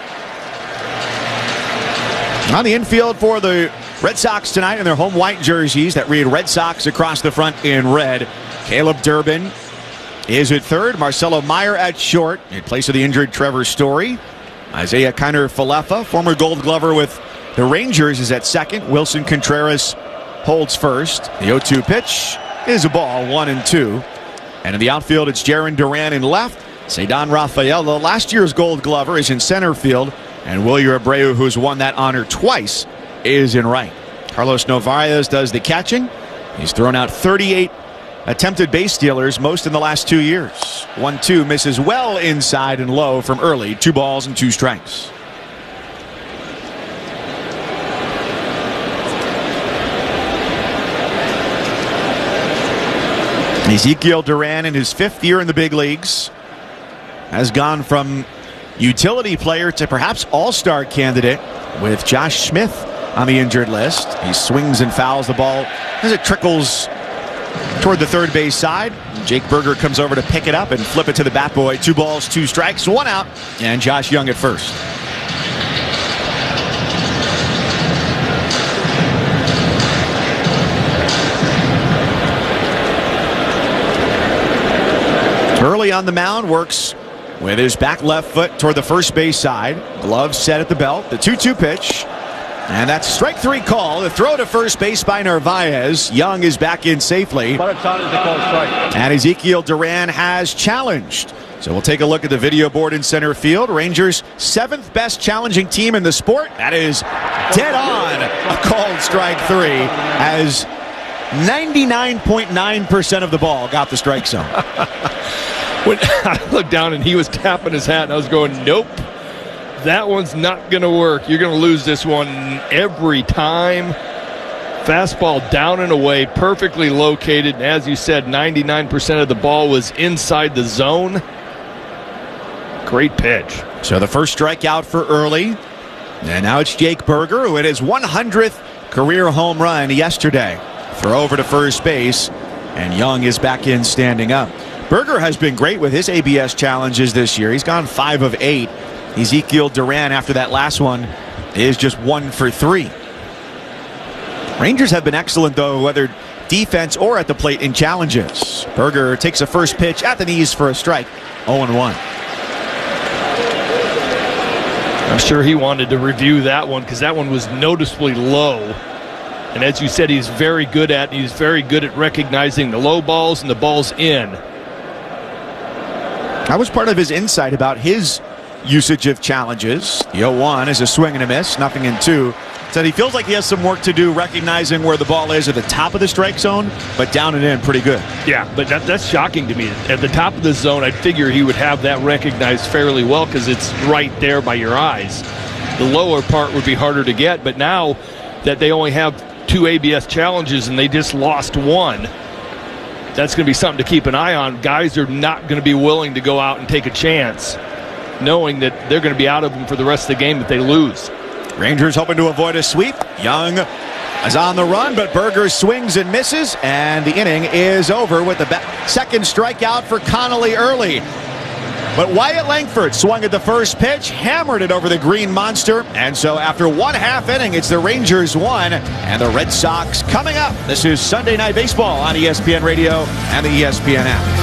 S9: On the infield for the Red Sox tonight in their home white jerseys that read Red Sox across the front in red. Caleb Durbin is at third. Marcelo Meyer at short in place of the injured Trevor Story. Isaiah Kiner-Falefa, former Gold Glover with the Rangers, is at second. Wilson Contreras holds first. The oh two pitch is a ball, one and two. And in the outfield, it's Jarren Duran in left. Ceddanne Rafael, the last year's Gold Glover, is in center field. And Wilyer Abreu, who's won that honor twice, is in right. Carlos Narvaez does the catching. He's thrown out thirty-eight attempted base stealers, most in the last two years. one two misses well inside and low from early. Two balls and two strikes. Ezekiel Duran, in his fifth year in the big leagues, has gone from utility player to perhaps all-star candidate with Josh Smith on the injured list. He swings and fouls the ball as it trickles toward the third base side. Jake Berger comes over to pick it up and flip it to the bat boy. Two balls, two strikes, one out, and Josh Young at first. Early on the mound, works with his back left foot toward the first base side. Glove set at the belt. The two two pitch. And that's strike three call. The throw to first base by Narvaez. Young is back in safely. And Ezekiel Duran has challenged. So we'll take a look at the video board in center field. Rangers' seventh best challenging team in the sport. That is dead on a called strike three, as ninety-nine point nine percent of the ball got the strike zone.
S11: When I looked down and he was tapping his hat, and I was going, nope. That one's not going to work. You're going to lose this one every time. Fastball down and away, perfectly located. And as you said, ninety-nine percent of the ball was inside the zone. Great pitch.
S9: So the first strikeout for early. And now it's Jake Berger, who hit his one hundredth career home run yesterday. Throw over to first base, and Young is back in standing up. Berger has been great with his A B S challenges this year. He's gone five of eight. Ezekiel Duran, after that last one, is just one for three. Rangers have been excellent, though, whether defense or at the plate in challenges. Berger takes a first pitch at the knees for a strike. oh and one.
S11: I'm sure he wanted to review that one because that one was noticeably low. And as you said, he's very good at he's very good at recognizing the low balls and the balls in.
S9: That was part of his insight about his usage of challenges. The oh one is a swing and a miss, nothing in two. Said he feels like he has some work to do recognizing where the ball is at the top of the strike zone, but down and in pretty good.
S11: Yeah, but that, that's shocking to me. At the top of the zone, I'd figure he would have that recognized fairly well because it's right there by your eyes. The lower part would be harder to get, but now that they only have two A B S challenges and they just lost one, that's going to be something to keep an eye on. Guys are not going to be willing to go out and take a chance, knowing that they're going to be out of them for the rest of the game if they lose.
S9: Rangers hoping to avoid a sweep. Young is on the run, but Berger swings and misses, and the inning is over with the second strikeout for Connolly early. But Wyatt Langford swung at the first pitch, hammered it over the green monster, and so after one half inning, it's the Rangers one and the Red Sox coming up. This is Sunday Night Baseball on E S P N Radio and the E S P N app.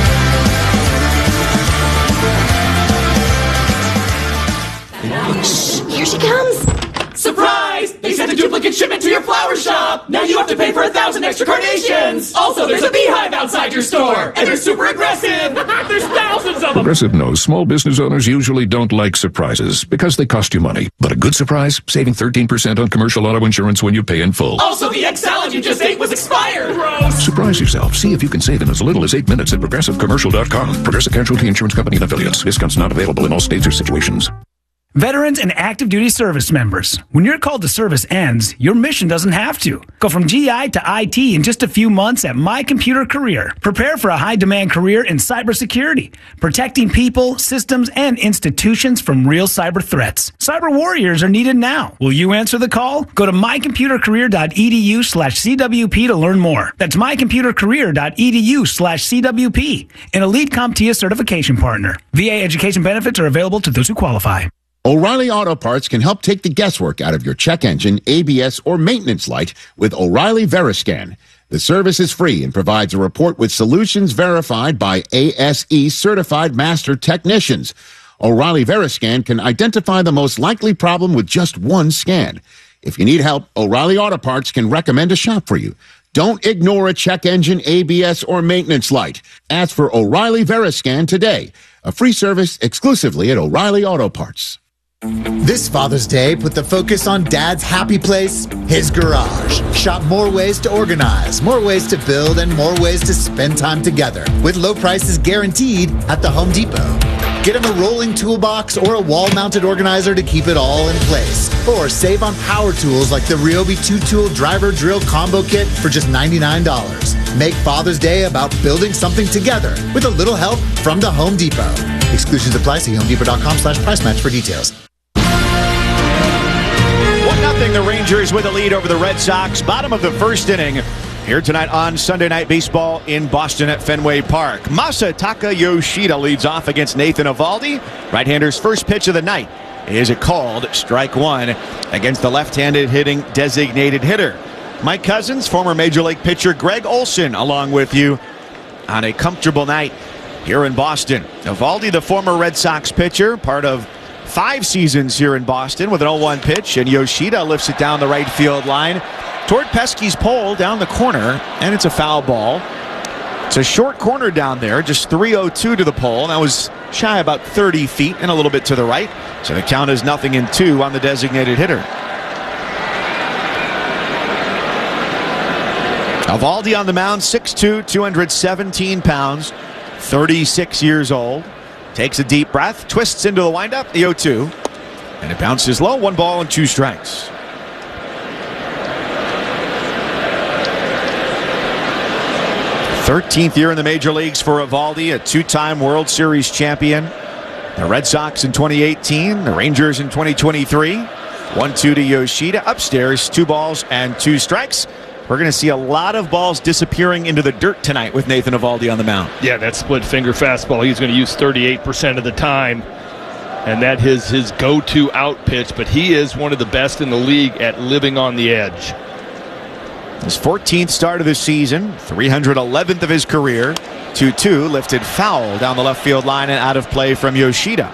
S12: Here she comes! Surprise! They sent a duplicate shipment to your flower shop! Now you have to pay for a thousand extra carnations! Also, there's a beehive outside your store! And they're super aggressive! There's thousands of them!
S13: Progressive knows small business owners usually don't like surprises because they cost you money. But a good surprise? Saving thirteen percent on commercial auto insurance when you pay in full.
S12: Also, the egg salad you just ate was expired! Gross!
S13: Surprise yourself. See if you can save in as little as eight minutes at progressive commercial dot com. Progressive Casualty Insurance Company and affiliates. Discounts not available in all states or situations.
S14: Veterans and active duty service members, when your call to service ends, your mission doesn't have to. Go from G I to I T in just a few months at My Computer Career. Prepare for a high-demand career in cybersecurity, protecting people, systems, and institutions from real cyber threats. Cyber warriors are needed now. Will you answer the call? Go to my computer career dot e d u slash c w p to learn more. That's my computer career dot e d u slash c w p, an elite CompTIA certification partner. V A education benefits are available to those who qualify.
S16: O'Reilly Auto Parts can help take the guesswork out of your check engine, A B S, or maintenance light with O'Reilly Veriscan. The service is free and provides a report with solutions verified by A S E certified master technicians. O'Reilly Veriscan can identify the most likely problem with just one scan. If you need help, O'Reilly Auto Parts can recommend a shop for you. Don't ignore a check engine, A B S, or maintenance light. Ask for O'Reilly Veriscan today. A free service exclusively at O'Reilly Auto Parts.
S18: This Father's Day, put the focus on Dad's happy place, his garage. Shop more ways to organize, more ways to build, and more ways to spend time together. With low prices guaranteed at the Home Depot. Get him a rolling toolbox or a wall-mounted organizer to keep it all in place. Or save on power tools like the Ryobi two-tool driver drill combo kit for just ninety-nine dollars. Make Father's Day about building something together with a little help from the Home Depot. Exclusions apply. See home depot dot com slash price match for details.
S9: one nothing the Rangers with a lead over the Red Sox. Bottom of the first inning. Here tonight on Sunday Night Baseball in Boston at Fenway Park. Masataka Yoshida leads off against Nathan Eovaldi. Right-hander's first pitch of the night is a called strike one against the left-handed hitting designated hitter. Mike Cousins, former Major League pitcher Greg Olson, along with you on a comfortable night here in Boston. Eovaldi, the former Red Sox pitcher, part of five seasons here in Boston with an oh one pitch, and Yoshida lifts it down the right field line toward Pesky's pole down the corner, and it's a foul ball. It's a short corner down there, just three oh two to the pole. That was shy about thirty feet and a little bit to the right. So the count is nothing in two on the designated hitter. Eovaldi on the mound, six two, two hundred seventeen pounds, thirty-six years old. Takes a deep breath, twists into the windup, the oh two. And it bounces low, one ball and two strikes. thirteenth year in the major leagues for Eovaldi, a two-time World Series champion. The Red Sox in twenty eighteen, the Rangers in twenty twenty-three. one two to Yoshida. Upstairs, two balls and two strikes. We're going to see a lot of balls disappearing into the dirt tonight with Nathan Eovaldi on the mound.
S11: Yeah, that split finger fastball he's going to use thirty-eight percent of the time. And that is his go-to out pitch, but he is one of the best in the league at living on the edge.
S9: His fourteenth start of the season, three hundred eleventh of his career. two two lifted foul down the left field line and out of play from Yoshida.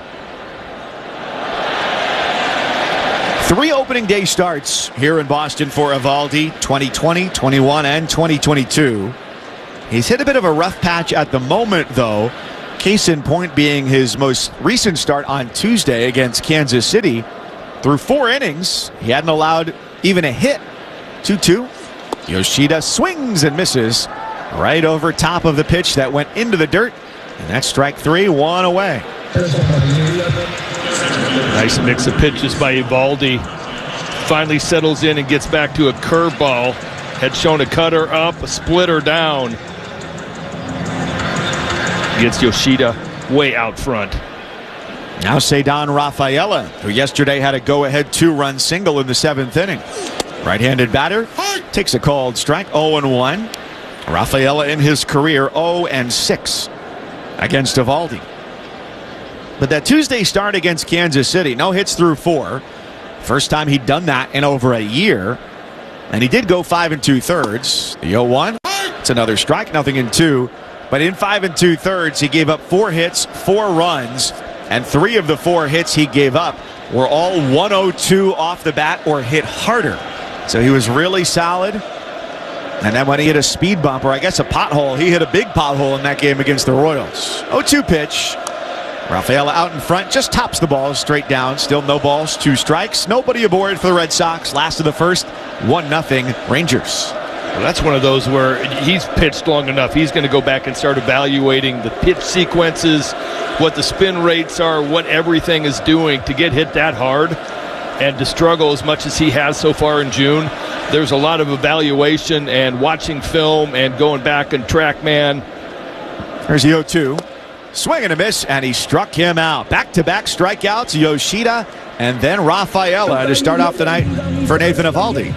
S9: Three opening day starts here in Boston for Eovaldi, twenty twenty, twenty-one, and twenty twenty-two. He's hit a bit of a rough patch at the moment, though. Case in point being his most recent start on Tuesday against Kansas City. Through four innings, he hadn't allowed even a hit. two two. Yoshida swings and misses right over top of the pitch that went into the dirt. And that's strike three, one away.
S11: Nice mix of pitches by Eovaldi. Finally settles in and gets back to a curveball. Had shown a cutter up, a splitter down. Gets Yoshida way out front.
S9: Now Ceddanne Rafaela, who yesterday had a go-ahead two-run single in the seventh inning. Right-handed batter takes a called strike, oh and one. Rafaela in his career oh and six against Eovaldi. But that Tuesday start against Kansas City, no hits through four. First time he'd done that in over a year. And he did go five and two-thirds. The oh one, it's another strike, nothing in two. But in five and two-thirds, he gave up four hits, four runs, and three of the four hits he gave up were all one oh two off the bat or hit harder. So he was really solid. And then when he hit a speed bump, or I guess a pothole, he hit a big pothole in that game against the Royals. oh two pitch. Rafaela out in front, just tops the ball straight down. Still no balls, two strikes. Nobody aboard for the Red Sox. Last of the first, one nothing Rangers.
S11: Well, that's one of those where he's pitched long enough. He's going to go back and start evaluating the pitch sequences, what the spin rates are, what everything is doing to get hit that hard and to struggle as much as he has so far in June. There's a lot of evaluation and watching film and going back and TrackMan.
S9: There's the oh two. Swing and a miss, and he struck him out. Back-to-back strikeouts, Yoshida, and then Rafaela to start off the night for Nathan Eovaldi.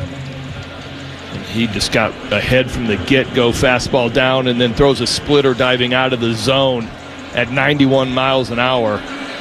S11: He just got ahead from the get-go, fastball down, and then throws a splitter diving out of the zone at ninety-one miles an hour.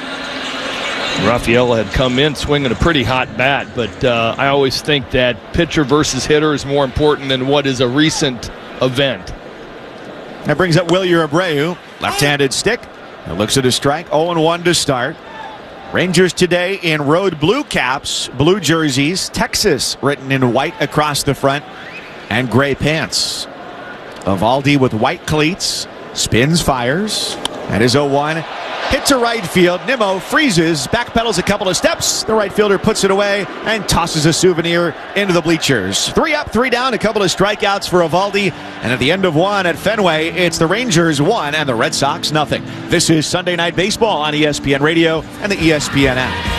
S11: Rafaela had come in swinging a pretty hot bat, but uh, I always think that pitcher versus hitter is more important than what is a recent event.
S9: That brings up Wilyer Abreu, left-handed stick. It looks at a strike, oh and one to start. Rangers today in road blue caps, blue jerseys, Texas written in white across the front, and gray pants. Eovaldi with white cleats, spins, fires, and his oh one hit to right field. Nimmo freezes, backpedals a couple of steps. The right fielder puts it away and tosses a souvenir into the bleachers. Three up, three down, a couple of strikeouts for Eovaldi. And at the end of one at Fenway, it's the Rangers one and the Red Sox nothing. This is Sunday Night Baseball on E S P N Radio and the E S P N app.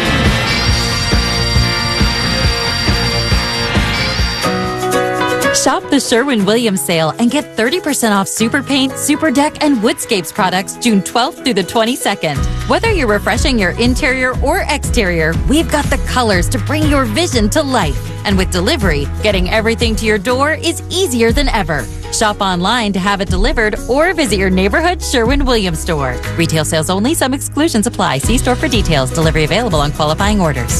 S19: Shop the Sherwin-Williams sale and get thirty percent off Super Paint, Super Deck, and Woodscapes products June twelfth through the twenty-second. Whether you're refreshing your interior or exterior, we've got the colors to bring your vision to life. And with delivery, getting everything to your door is easier than ever. Shop online to have it delivered or visit your neighborhood Sherwin-Williams store. Retail sales only. Some exclusions apply. See store for details. Delivery available on qualifying orders.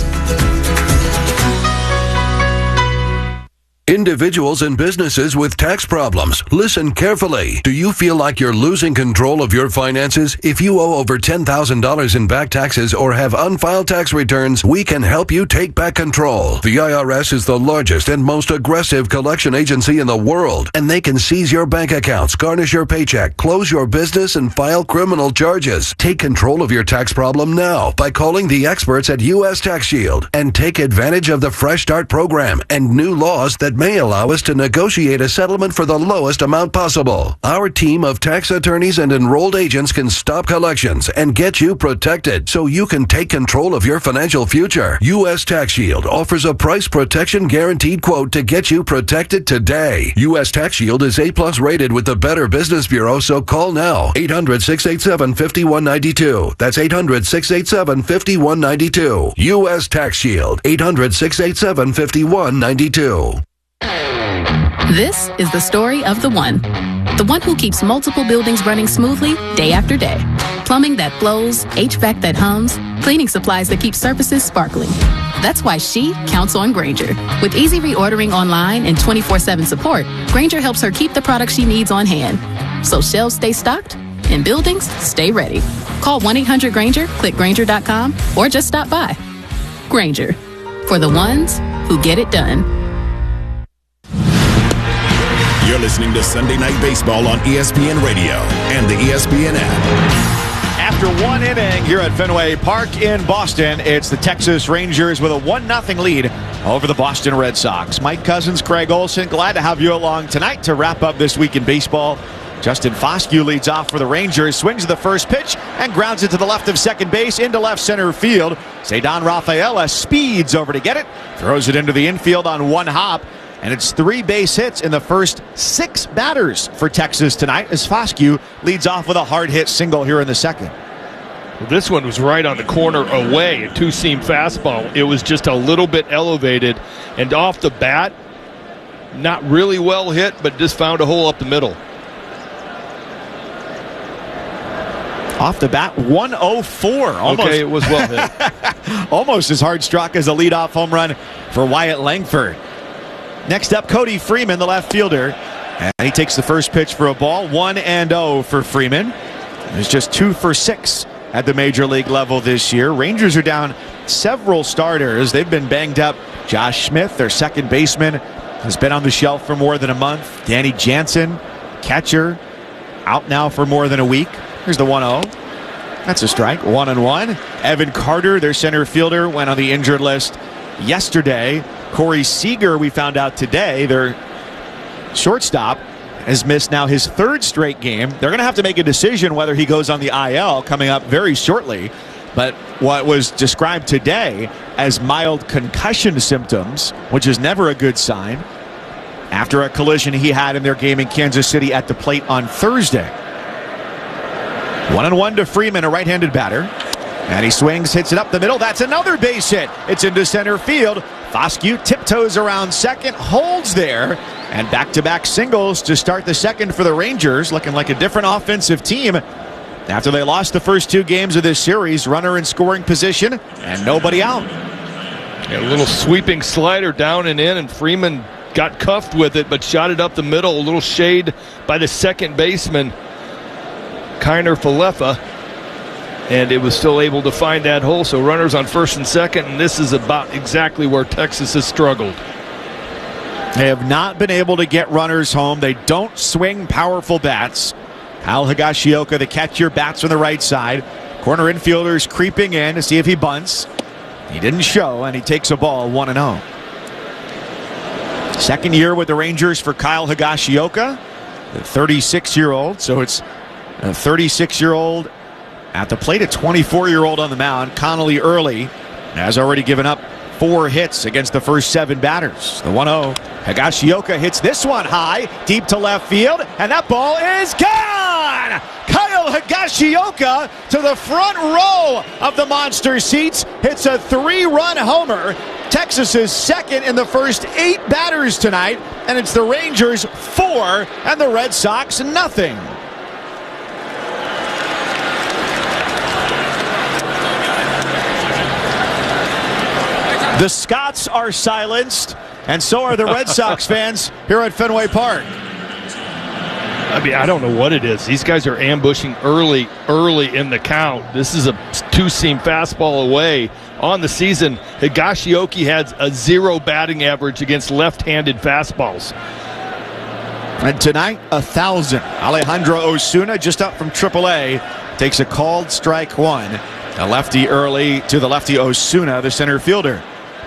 S20: Individuals and businesses with tax problems, listen carefully. Do you feel like you're losing control of your finances? If you owe over ten thousand dollars in back taxes or have unfiled tax returns, we can help you take back control. The I R S is the largest and most aggressive collection agency in the world, and they can seize your bank accounts, garnish your paycheck, close your business, and file criminal charges. Take control of your tax problem now by calling the experts at U S Tax Shield and take advantage of the Fresh Start program and new laws that may allow us to negotiate a settlement for the lowest amount possible. Our team of tax attorneys and enrolled agents can stop collections and get you protected so you can take control of your financial future. U S Tax Shield offers a price protection guaranteed quote to get you protected today. U S Tax Shield is A plus rated with the Better Business Bureau, so call now. eight hundred, six eight seven, five one nine two. That's eight hundred, six eight seven, five one nine two. U S Tax Shield. eight hundred, six eight seven, five one nine two.
S21: This is the story of the one. The one who keeps multiple buildings running smoothly day after day. Plumbing that flows, H V A C that hums, cleaning supplies that keep surfaces sparkling. That's why she counts on Grainger. With easy reordering online and twenty-four seven support, Grainger helps her keep the products she needs on hand. So shelves stay stocked and buildings stay ready. Call one eight hundred Grainger, click Grainger dot com, or just stop by. Grainger, for the ones who get it done.
S10: You're listening to Sunday Night Baseball on E S P N Radio and the E S P N app.
S9: After one inning here at Fenway Park in Boston, it's the Texas Rangers with a one nothing lead over the Boston Red Sox. Mike Cousins, Craig Olson, glad to have you along tonight to wrap up this week in baseball. Justin Foscue leads off for the Rangers, swings the first pitch and grounds it to the left of second base into left center field. Ceddanne Rafaela speeds over to get it, throws it into the infield on one hop, and it's three base hits in the first six batters for Texas tonight as Foscue leads off with a hard hit single here in the second.
S11: Well, this one was right on the corner away, a two-seam fastball. It was just a little bit elevated, and off the bat, not really well hit, but just found a hole up the middle.
S9: Off the bat, one oh four. Almost,
S11: okay, it was well hit.
S9: Almost as hard struck as a leadoff home run for Wyatt Langford. Next up, Cody Freeman, the left fielder. And he takes the first pitch for a ball. one and oh for Freeman. He's just two for six at the major league level this year. Rangers are down several starters. They've been banged up. Josh Smith, their second baseman, has been on the shelf for more than a month. Danny Jansen, catcher, out now for more than a week. Here's the one oh. That's a strike. One and one. Evan Carter, their center fielder, went on the injured list yesterday. Corey Seager, we found out today, their shortstop, has missed now his third straight game. They're going to have to make a decision whether he goes on the I L coming up very shortly. But what was described today as mild concussion symptoms, which is never a good sign, after a collision he had in their game in Kansas City at the plate on Thursday. One and one to Freeman, a right-handed batter. And he swings, hits it up the middle. That's another base hit. It's into center field. Foscue tiptoes around second, holds there, and back-to-back singles to start the second for the Rangers, looking like a different offensive team after they lost the first two games of this series. Runner in scoring position and nobody out.
S11: Yeah, a little sweeping slider down and in, and Freeman got cuffed with it, but shot it up the middle. A little shade by the second baseman, Kiner Falefa, and it was still able to find that hole. So runners on first and second, and this is about exactly where Texas has struggled.
S9: They have not been able to get runners home. They don't swing powerful bats. Kyle Higashioka, the catcher, bats from the right side. Corner infielders creeping in to see if he bunts. He didn't show, and he takes a ball one and oh. Second year with the Rangers for Kyle Higashioka, the thirty-six-year-old. So it's a thirty-six-year-old at the plate, a twenty-four-year-old on the mound. Connolly early has already given up four hits against the first seven batters. The one oh. Higashioka hits this one high, deep to left field, and that ball is gone! Kyle Higashioka to the front row of the monster seats, hits a three-run homer. Texas's second in the first eight batters tonight, and it's the Rangers four and the Red Sox nothing. The Scots are silenced, and so are the Red Sox fans here at Fenway Park.
S11: I mean, I don't know what it is. These guys are ambushing early, early in the count. This is a two-seam fastball away. On the season, Higashioka has a zero batting average against left-handed fastballs.
S9: And tonight, a thousand. Alejandro Osuna, just up from triple A, takes a called strike one. A lefty early to the lefty Osuna, the center fielder.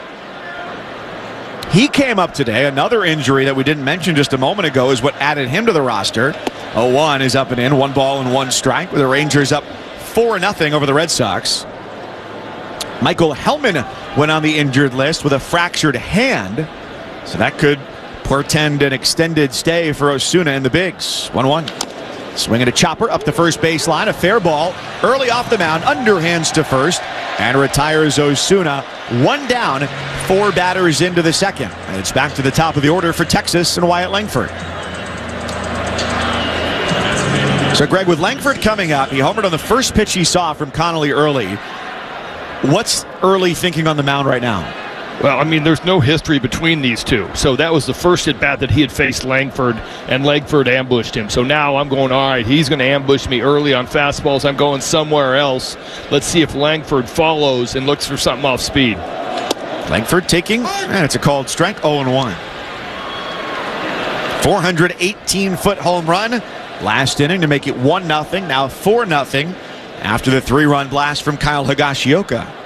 S9: He came up today. Another injury that we didn't mention just a moment ago is what added him to the roster. oh one is up and in, one ball and one strike, with the Rangers up four nothing over the Red Sox. Michael Hellman went on the injured list with a fractured hand, so that could portend an extended stay for Osuna in the bigs. one one. Swinging a chopper up the first baseline, a fair ball early off the mound, underhands to first, and retires Osuna. One down, four batters into the second. And it's back to the top of the order for Texas and Wyatt Langford. So, Greg, with Langford coming up, he homered on the first pitch he saw from Connolly early. What's Early thinking on the mound right now?
S11: Well, I mean, there's no history between these two. So that was the first at-bat that he had faced Langford, and Langford ambushed him. So now I'm going, all right, he's going to ambush me early on fastballs. I'm going somewhere else. Let's see if Langford follows and looks for something off speed.
S9: Langford taking, and it's a called strike, oh and one. four hundred eighteen foot home run. Last inning to make it one nothing. Now four nothing after the three-run blast from Kyle Higashioka.